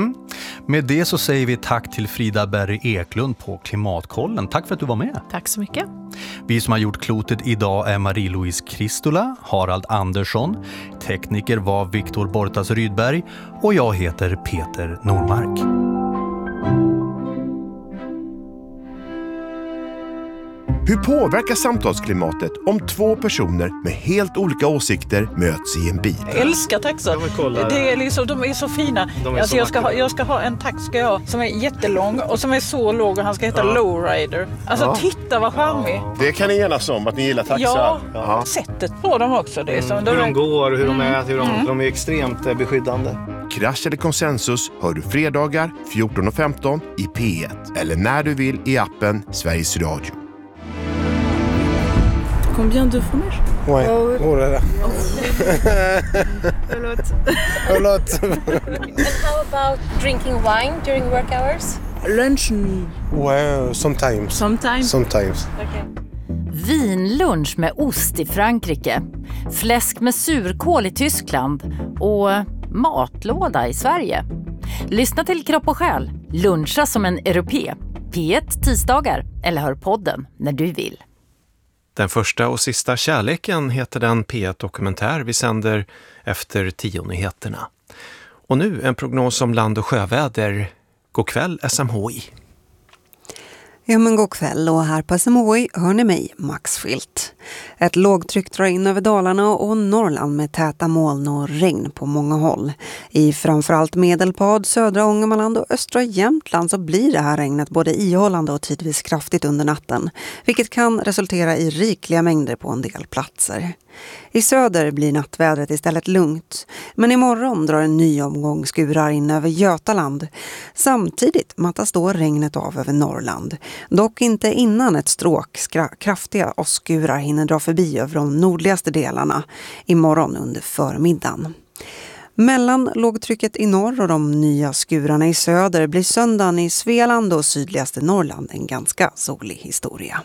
Med det så säger vi tack till Frida Berry Eklund på Klimatkollen. Tack för att du var med. Tack så mycket. Vi som har gjort klotet idag är Marie-Louise Kristola, Harald Andersson, tekniker var Viktor Bortas Rydberg och jag heter Peter Normark. Hur påverkar samtalsklimatet om två personer med helt olika åsikter möts i en bil? Jag älskar taxar. Det är liksom, de är så fina. Alltså jag ska ha en tax som är jättelång och som är så låg och han ska heta Lowrider. Alltså titta vad charmig. Det kan ni enas om att ni gillar taxar. Ja, sättet på dem också. Det är som hur de går, hur de äter, de är extremt beskyddande. Krasch eller konsensus hör du fredagar 14:15 i P1 eller när du vill i appen Sveriges Radio. Combien de fromage? Ouais. Oh là là. A lot. And how about drinking wine during work hours? Lunch? Ouais, sometimes. Sometimes. Okay. Vinlunch med ost i Frankrike, fläsk med surkål i Tyskland och matlåda i Sverige. Lyssna till Kropp och själ, luncha som en europé. P1 tisdagar eller hör podden när du vill. Den första och sista kärleken heter den P1-dokumentär vi sänder efter 10-nyheterna. Och nu en prognos om land- och sjöväder. God kväll SMHI. Ja men god kväll, och här på SMHI hör ni mig, Max Schilt. Ett lågtryck drar in över Dalarna och Norrland med täta moln och regn på många håll. I framförallt Medelpad, södra Ångermanland och östra Jämtland så blir det här regnet både ihållande och tidvis kraftigt under natten, vilket kan resultera i rikliga mängder på en del platser. I söder blir nattvädret istället lugnt, men imorgon drar en ny omgång skurar in över Götaland. Samtidigt mattas då regnet av över Norrland, dock inte innan ett stråk kraftiga åskskurar hinner dra förbi över de nordligaste delarna imorgon under förmiddagen. Mellan lågtrycket i norr och de nya skurarna i söder blir söndagen i Svealand och sydligaste Norrland en ganska solig historia.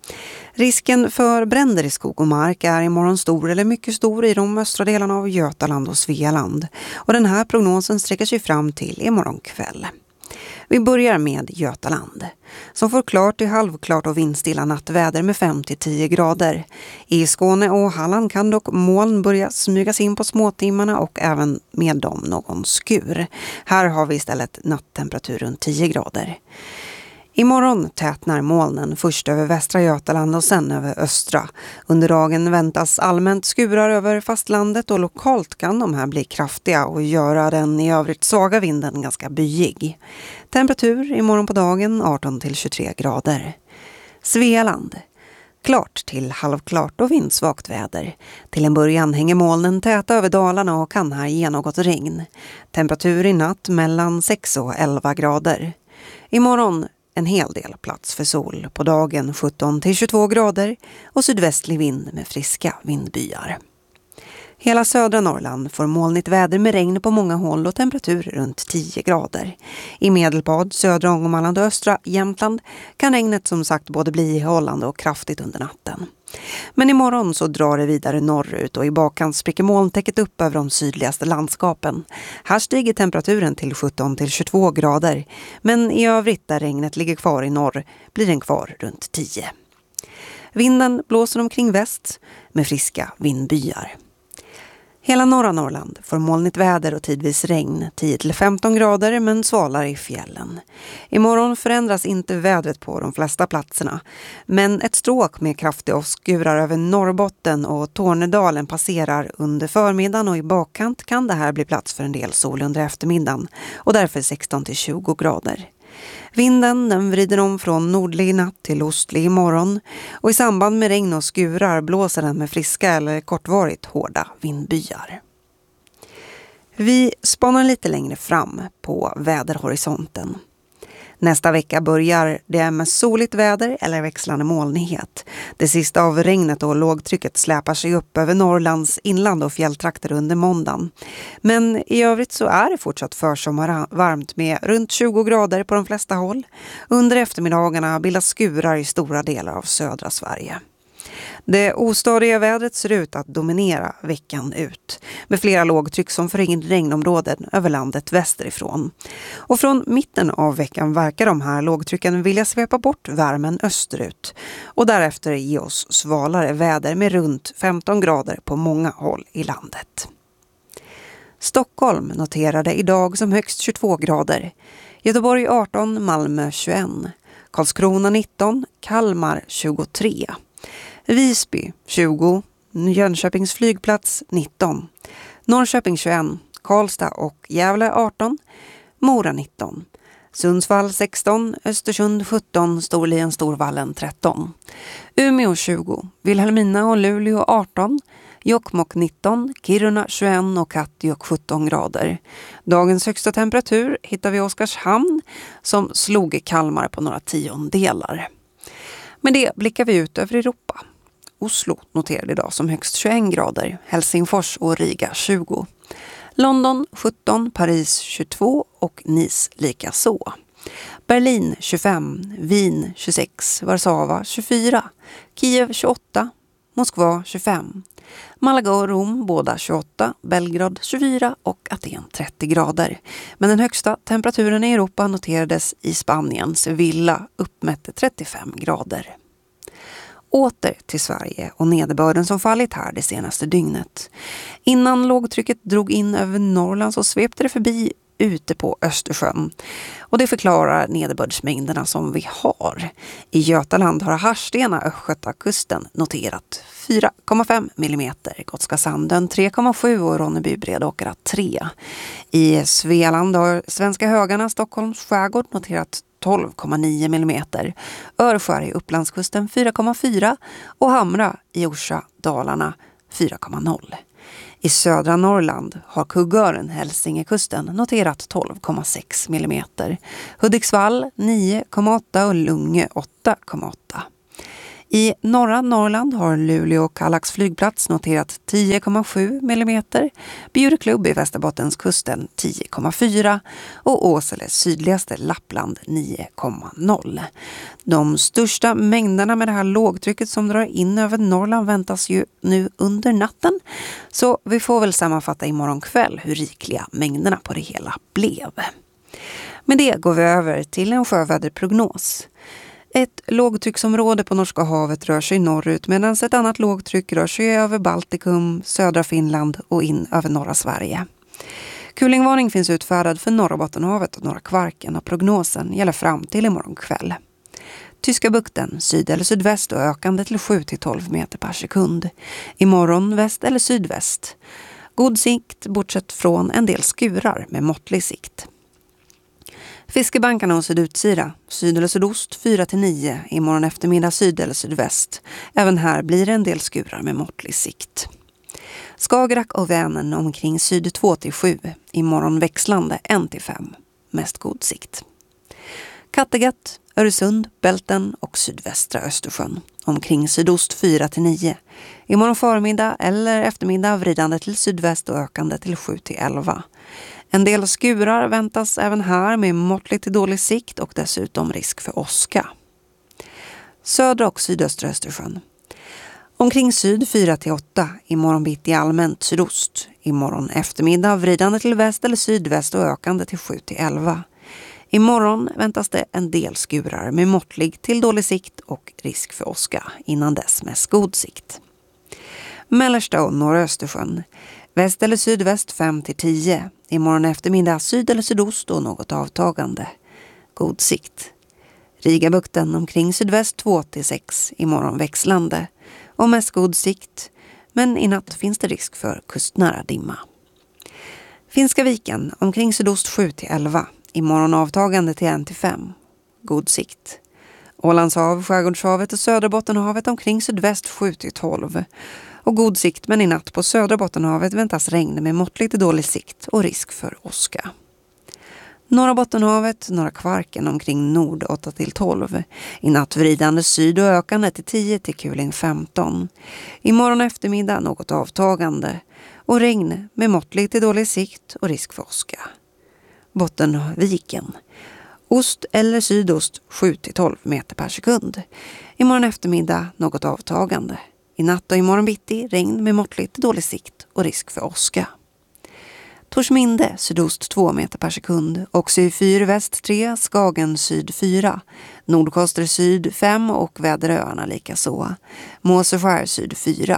Risken för bränder i skog och mark är imorgon stor eller mycket stor i de östra delarna av Götaland och Svealand. Och den här prognosen sträcker sig fram till imorgon kväll. Vi börjar med Götaland, som får klart till halvklart och vindstilla nattväder med 5-10 grader. I Skåne och Halland kan dock moln börja smygas in på småtimmarna och även med dem någon skur. Här har vi istället nattemperatur runt 10 grader. Imorgon tätnar molnen först över västra Götaland och sen över östra. Under dagen väntas allmänt skurar över fastlandet och lokalt kan de här bli kraftiga och göra den i övrigt svaga vinden ganska byig. Temperatur imorgon på dagen 18-23 grader. Svealand. Klart till halvklart och vindsvagt väder. Till en början hänger molnen täta över Dalarna och kan här ge något regn. Temperatur i natt mellan 6 och 11 grader. Imorgon en hel del plats för sol, på dagen 17-22 grader och sydvästlig vind med friska vindbyar. Hela södra Norrland får molnigt väder med regn på många håll och temperatur runt 10 grader. I Medelpad, södra Ångermanland och östra Jämtland kan regnet som sagt både bli ihållande och kraftigt under natten. Men imorgon så drar det vidare norrut och i bakkant spricker molntäcket upp över de sydligaste landskapen. Här stiger temperaturen till 17-22 grader, men i övrigt där regnet ligger kvar i norr blir den kvar runt 10. Vinden blåser omkring väst med friska vindbyar. Hela norra Norrland får molnigt väder och tidvis regn, 10-15 grader men svalare i fjällen. Imorgon förändras inte vädret på de flesta platserna, men ett stråk med kraftiga åskskurar över Norrbotten och Tornedalen passerar under förmiddagen och i bakkant kan det här bli plats för en del sol under eftermiddagen och därför 16-20 grader. Vinden den vrider om från nordlig natt till ostlig imorgon och i samband med regn och skurar blåser den med friska eller kortvarigt hårda vindbyar. Vi spanar lite längre fram på väderhorisonten. Nästa vecka börjar det med soligt väder eller växlande molnighet. Det sista av regnet och lågtrycket släpar sig upp över Norrlands inland och fjälltrakter under måndagen. Men i övrigt så är det fortsatt försommarvarmt med runt 20 grader på de flesta håll. Under eftermiddagarna bildas skurar i stora delar av södra Sverige. Det ostadiga vädret ser ut att dominera veckan ut, med flera lågtryck som förhindrar regnområden över landet västerifrån. Och från mitten av veckan verkar de här lågtrycken vilja svepa bort värmen österut och därefter ge oss svalare väder med runt 15 grader på många håll i landet. Stockholm noterade idag som högst 22 grader, Göteborg 18, Malmö 21, Karlskrona 19, Kalmar 23, Visby 20, Jönköpings flygplats 19, Norrköping 21, Karlstad och Gävle 18, Mora 19, Sundsvall 16, Östersund 17, Storlien Storvallen 13, Umeå 20, Vilhelmina och Luleå 18, Jokkmokk 19, Kiruna 21 och Kattegatt 17 grader. Dagens högsta temperatur hittar vi i Oskarshamn som slog i Kalmar på några tiondelar. Med det blickar vi ut över Europa. Oslo noterade idag som högst 21 grader, Helsingfors och Riga 20. London 17, Paris 22 och Nice lika så. Berlin 25, Wien 26, Warszawa 24, Kiev 28, Moskva 25, Malaga och Rom båda 28, Belgrad 24 och Aten 30 grader. Men den högsta temperaturen i Europa noterades i Spanien, Sevilla uppmätte 35 grader. Åter till Sverige och nederbörden som fallit här det senaste dygnet. Innan lågtrycket drog in över Norrland så svepte det förbi ute på Östersjön. Och det förklarar nederbördsmängderna som vi har. I Götaland har Harstena, Östgötakusten, noterat 4,5 mm, Gotska Sandön 3,7 och Ronneby Bredåkra 3. I Svealand har Svenska Högarna, Stockholms skärgård, noterat 12,9 mm. Örskär i Upplandskusten 4,4 och Hamra i Orsa, Dalarna 4,0. I södra Norrland har Kuggören, Hälsingekusten, noterat 12,6 mm. Hudiksvall 9,8 och Lunge 8,8. I norra Norrland har Luleå och Kallax flygplats noterat 10,7 mm, Bjurklubb i Västerbottenskusten 10,4 och Åsele sydligaste Lappland 9,0. De största mängderna med det här lågtrycket som drar in över Norrland väntas ju nu under natten, så vi får väl sammanfatta imorgon kväll hur rikliga mängderna på det hela blev. Med det går vi över till en sjöväderprognos. Ett lågtrycksområde på Norska havet rör sig norrut medan ett annat lågtryck rör sig över Baltikum, södra Finland och in över norra Sverige. Kulingvarning finns utfärdad för norra Bottenhavet och norra Kvarken och prognosen gäller fram till imorgon kväll. Tyska bukten, syd eller sydväst och ökande till 7-12 meter per sekund. Imorgon väst eller sydväst. God sikt bortsett från en del skurar med måttlig sikt. Fiskebankarna och sydutsida, syd eller sydost 4-9, imorgon eftermiddag syd eller sydväst. Även här blir det en del skurar med måttlig sikt. Skagerrak och Vänern omkring syd 2-7, imorgon växlande 1-5, mest god sikt. Kattegatt, Öresund, Bälten och sydvästra Östersjön omkring sydost 4-9. Imorgon förmiddag eller eftermiddag vridande till sydväst och ökande till 7-11. En del skurar väntas även här med måttligt till dålig sikt och dessutom risk för åska. Södra och sydöstra Östersjön. Omkring syd 4-8, imorgon bitti allmänt sydost. Imorgon eftermiddag vridande till väst eller sydväst och ökande till 7-11. Imorgon väntas det en del skurar med måttlig till dålig sikt och risk för åska, innan dess mest god sikt. Mellersta och norra Östersjön. Väst eller sydväst 5-10. Imorgon eftermiddag syd eller sydost och något avtagande. God sikt. Rigabukten omkring sydväst 2-6. Imorgon växlande. Och mest god sikt. Men i natt finns det risk för kustnära dimma. Finska viken omkring sydost 7-11. Imorgon avtagande till 1-5. God sikt. Ålandshav, Skärgårdshavet och södra Bottenhavet omkring sydväst 7-12. Och god sikt, men i natt på södra Bottenhavet väntas regn med måttligt dålig sikt och risk för åska. Norra Bottenhavet, norra Kvarken omkring nord 8-12. I natt vridande syd och ökande till 10 till kuling 15. Imorgon eftermiddag något avtagande och regn med måttligt till dålig sikt och risk för åska. Bottenviken. Ost eller sydost 7-12 meter per sekund. Imorgon eftermiddag något avtagande. I natt och imorgon bitti regn med måttligt dålig sikt och risk för åska. Torsminde sydost 2 meter per sekund. Också i väst 3, Skagen syd 4. Nordkoster syd 5 och Väderöarna lika så. Måseskär syd 4.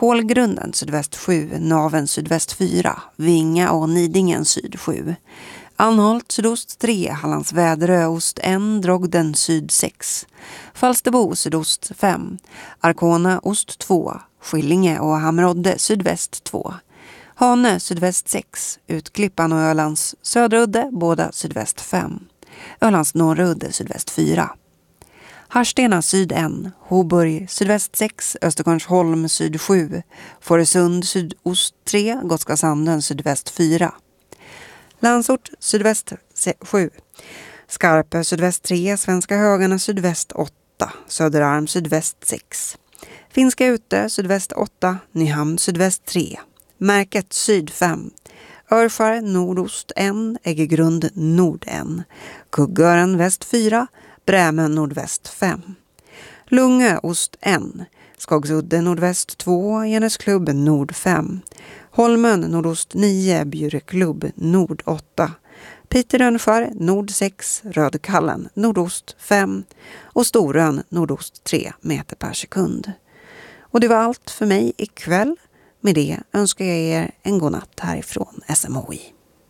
Pålgrunden sydväst 7, Naven sydväst 4. Vinga och Nidingen syd 7. Anholt sydost 3, Hallands Väderö ost 1, Drogden syd 6. Falsterbo sydost 5, Arkona ost 2, Skillinge och Hamrodde sydväst 2. Hane sydväst 6, Utklippan och Ölands södra udde båda sydväst 5. Ölands norra udde sydväst 4. Harstena syd 1, Hoburg sydväst 6, Östergårdsholm syd 7, Fårösund sydost 3, Gotska Sandön sydväst 4. Landsort sydväst 7, Skarpö sydväst 3, Svenska Högarna sydväst 8, Söderarm sydväst 6. Finska Ute sydväst 8, Nyhamn sydväst 3, Märket syd 5, Örskär nordost 1, Äggegrund nord 1, Kuggören väst 4, Brämen nordväst 5. Lungö ost 1, Skogsudde nordväst 2, Genesklubb nord 5. Holmön nordost 9, Bjureklubb nord 8. Piterönskär nord 6, Rödkallen nordost 5 och Storön nordost 3 meter per sekund. Och det var allt för mig ikväll. Med det önskar jag er en god natt härifrån SMHI.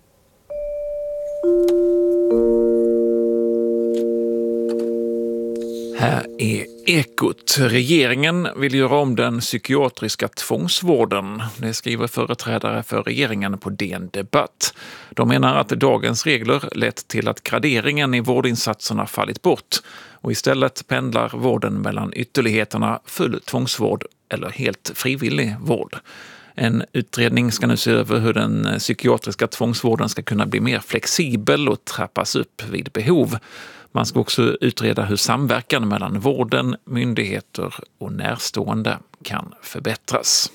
Här är Ekot. Regeringen vill göra om den psykiatriska tvångsvården. Det skriver företrädare för regeringen på DN Debatt. De menar att dagens regler lett till att graderingen i vårdinsatserna fallit bort och istället pendlar vården mellan ytterligheterna full tvångsvård eller helt frivillig vård. En utredning ska nu se över hur den psykiatriska tvångsvården ska kunna bli mer flexibel och trappas upp vid behov. Man ska också utreda hur samverkan mellan vården, myndigheter och närstående kan förbättras.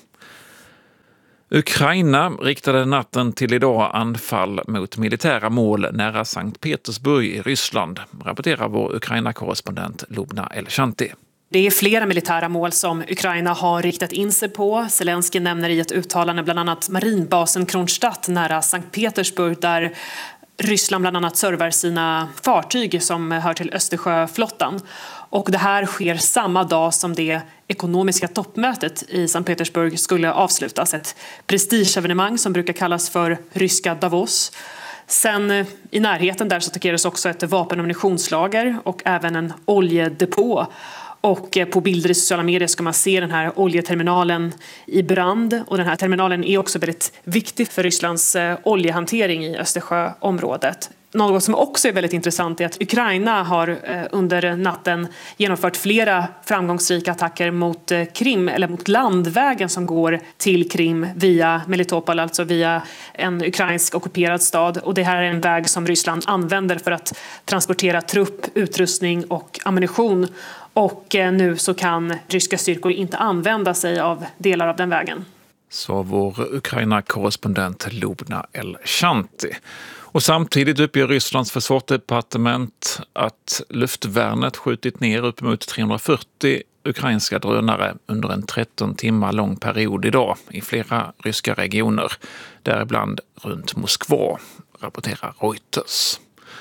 Ukraina riktade natten till idag anfall mot militära mål nära Sankt Petersburg i Ryssland, rapporterar vår Ukraina-korrespondent Lubna Elshanti. Det är flera militära mål som Ukraina har riktat in sig på. Zelensky nämner i ett uttalande bland annat marinbasen Kronstadt nära Sankt Petersburg där Ryssland bland annat servar sina fartyg som hör till Östersjöflottan. Och det här sker samma dag som det ekonomiska toppmötet i Sankt Petersburg skulle avslutas. Ett prestigeevenemang som brukar kallas för ryska Davos. Sen i närheten där så attackeras också ett vapen- och ammunitionslager och även en oljedepå. Och på bilder i sociala medier ska man se den här oljeterminalen i brand. Och den här terminalen är också väldigt viktig för Rysslands oljehantering i Östersjöområdet. Något som också är väldigt intressant är att Ukraina har under natten genomfört flera framgångsrika attacker mot Krim, eller mot landvägen som går till Krim via Melitopol, alltså via en ukrainsk ockuperad stad. Och det här är en väg som Ryssland använder för att transportera trupp, utrustning och ammunition. Och nu så kan ryska styrkor inte använda sig av delar av den vägen. Så vår Ukraina-korrespondent Lubna Elshanti. Och samtidigt uppger Rysslands försvarsdepartement att luftvärnet skjutit ner upp mot 340 ukrainska drönare under en 13 timmar lång period idag i flera ryska regioner, däribland runt Moskva, rapporterar Reuters.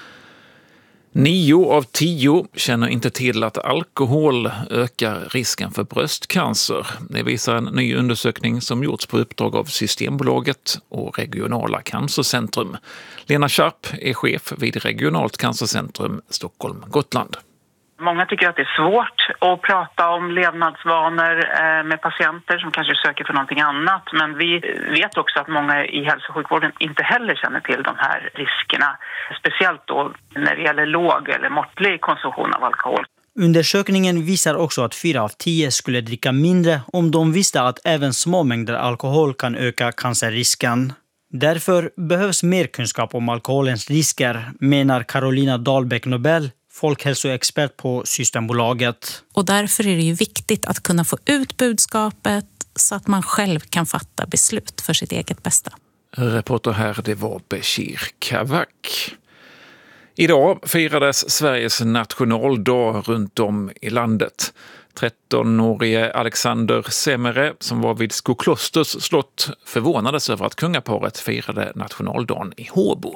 9 av 10 känner inte till att alkohol ökar risken för bröstcancer. Det visar en ny undersökning som gjorts på uppdrag av Systembolaget och regionala cancercentrum. Lena Sharp är chef vid regionalt cancercentrum Stockholm-Gotland. Många tycker att det är svårt att prata om levnadsvanor med patienter som kanske söker för någonting annat. Men vi vet också att många i hälso- och sjukvården inte heller känner till de här riskerna. Speciellt då när det gäller låg eller måttlig konsumtion av alkohol. Undersökningen visar också att 4 av 10 skulle dricka mindre om de visste att även små mängder alkohol kan öka cancerrisken. Därför behövs mer kunskap om alkoholens risker, menar Carolina Dahlbäck-Nobel, folkhälsoexpert på Systembolaget. Och därför är det ju viktigt att kunna få ut budskapet så att man själv kan fatta beslut för sitt eget bästa. Reporter här, det var Beshir Kavak. Idag firades Sveriges nationaldag runt om i landet. 13-årige Alexander Semere, som var vid Skoklosters slott, förvånades över att kungaparet firade nationaldagen i Håbo.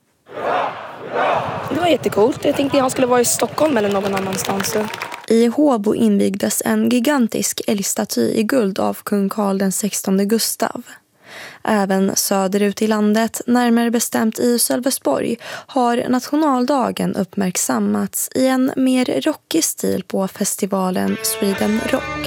Det var jättecoolt. Jag tänkte att han skulle vara i Stockholm eller någon annanstans. I Håbo invigdes en gigantisk älgstaty i guld av kung Carl XVI Gustav. Även söderut i landet, närmare bestämt i Sölvesborg, har nationaldagen uppmärksammats i en mer rockig stil på festivalen Sweden Rock.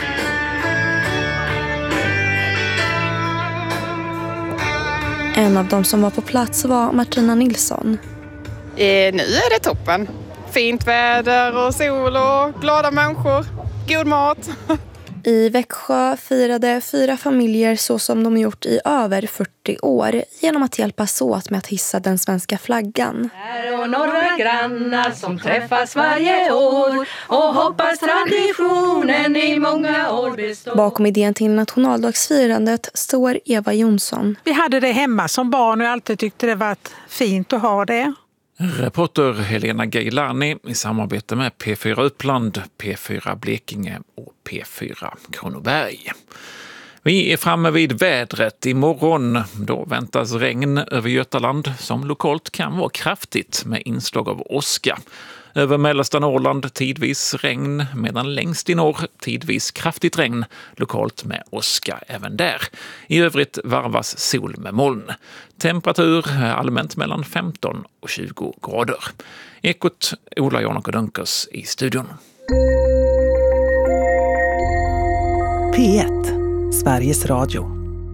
En av dem som var på plats var Martina Nilsson. Nu är det toppen. Fint väder och sol och glada människor. God mat. I Växjö firade 4 familjer så som de gjort i över 40 år genom att hjälpas åt med att hissa den svenska flaggan. Här och några grannar som träffas varje år och hoppas traditionen i många år består. Bakom idén till nationaldagsfirandet står Eva Jonsson. Vi hade det hemma som barn och jag alltid tyckte det var fint att ha det. Reporter Helena Gailani i samarbete med P4 Uppland, P4 Blekinge och P4 Kronoberg. Vi är framme vid vädret. Imorgon då väntas regn över Götaland som lokalt kan vara kraftigt med inslag av åska. Över mellersta Norrland tidvis regn, medan längst i norr tidvis kraftigt regn, lokalt med åska även där. I övrigt varvas sol med moln. Temperatur allmänt mellan 15 och 20 grader. Ekot Ola Janok och Dunkers i studion. P1, Sveriges Radio.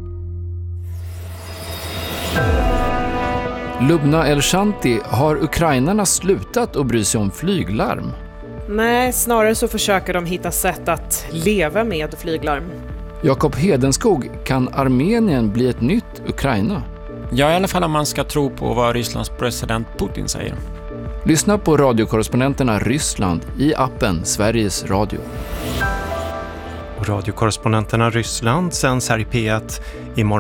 Lubna El-Shanti, har ukrainarna slutat att bry sig om flyglarm? Nej, snarare så försöker de hitta sätt att leva med flyglarm. Jakob Hedenskog, kan Armenien bli ett nytt Ukraina? Ja, i alla fall om man ska tro på vad Rysslands president Putin säger. Lyssna på radiokorrespondenterna Ryssland i appen Sveriges Radio. Radiokorrespondenterna Ryssland sänds här i P1 imorgon.